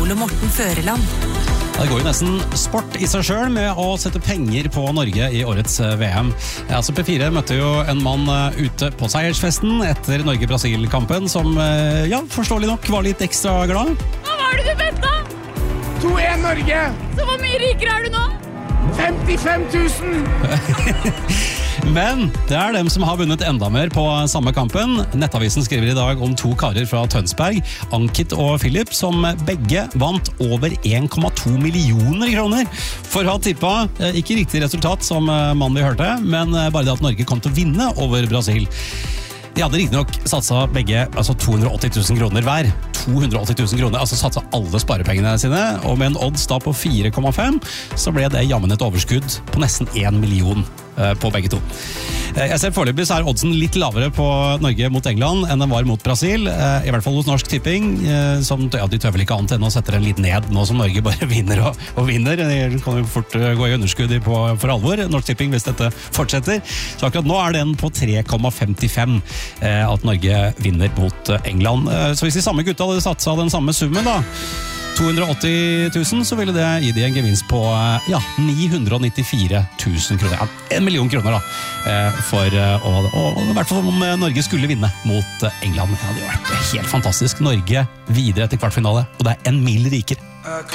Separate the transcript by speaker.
Speaker 1: Ole Morten Føreland.
Speaker 2: Det går jo nesten sport i seg selv med å sette penger på Norge i årets VM. Altså P4 møtte jo en mann ute på seiersfesten etter Norge-Brasil-kampen som, ja, forståelig nok var litt ekstra glad.
Speaker 3: Hva var det du ventet?
Speaker 4: 2-1 Norge!
Speaker 3: Så hvor mye rikere er du nå?
Speaker 4: 55 000!
Speaker 2: Men det er dem som har vunnet enda mer på samme kampen. Nettavisen skriver i dag om to karer fra Tønsberg, Ankit og Philip, som begge vant over 1,2 millioner kroner for å ha tippet, ikke riktig resultat som mannen vi hørte, men bare det at Norge kom til å vinne over Brasil. De hadde riktig nok satset begge 280 000 kroner hver. 280 000 kroner, altså satset alle sparepengene sine, og med en odds da på 4,5, så ble det jammen et overskudd på nesten 1 million på begge to. Jeg ser foreløpig så er oddsen litt lavere på Norge mot England enn den var mot Brasil, i hvert fall hos Norsk Tipping, som ja, de tør vel ikke annet enn å sette den litt ned nå som Norge bare vinner og vinner. Det kan jo fort gå i underskudd for alvor, Norsk Tipping, hvis dette fortsetter. Så akkurat nå er den på 3,55 at Norge vinner mot England. Så hvis de samme gutta hadde satset den samme summen da, 280 000, så ville det gi de en gevinst på 994 000 kroner. Ja, 1 million kroner da, for og i hvert fall om Norge skulle vinne mot England. Det hadde jo vært helt fantastisk. Norge videre til kvartfinale, og det er 1 mil rikere.